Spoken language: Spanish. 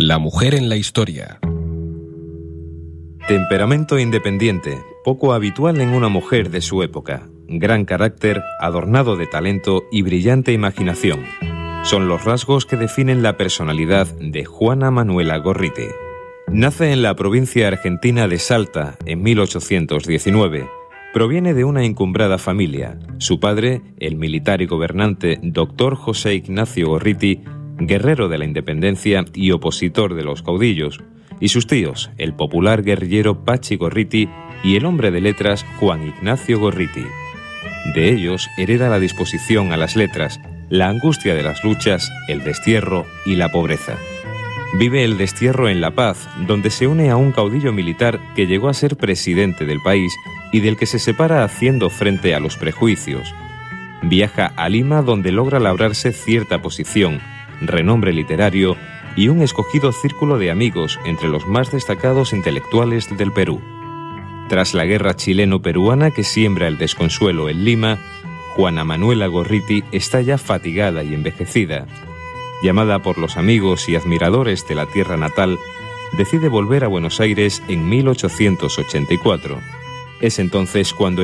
La mujer en la historia. Temperamento independiente, poco habitual en una mujer de su época. Gran carácter, adornado de talento y brillante imaginación. Son los rasgos que definen la personalidad de Juana Manuela Gorriti. Nace en la provincia argentina de Salta en 1819. Proviene de una encumbrada familia. Su padre, el militar y gobernante Dr. José Ignacio Gorriti, guerrero de la independencia y opositor de los caudillos, y sus tíos, el popular guerrillero Pachi Gorriti y el hombre de letras Juan Ignacio Gorriti. De ellos hereda la disposición a las letras, la angustia de las luchas, el destierro y la pobreza. Vive el destierro en La Paz, donde se une a un caudillo militar que llegó a ser presidente del país y del que se separa haciendo frente a los prejuicios. Viaja a Lima, donde logra labrarse cierta posición, renombre literario y un escogido círculo de amigos entre los más destacados intelectuales del Perú. Tras la guerra chileno-peruana que siembra el desconsuelo en Lima, Juana Manuela Gorriti está ya fatigada y envejecida. Llamada por los amigos y admiradores de la tierra natal, decide volver a Buenos Aires en 1884. Es entonces cuando